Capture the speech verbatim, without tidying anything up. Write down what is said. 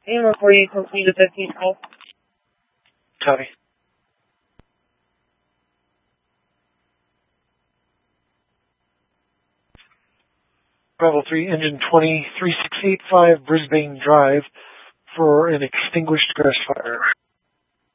Aim for you, complete the fifteen call. Copy. Bravo three, engine twenty, three six eight five Brisbane Drive for an extinguished grass fire.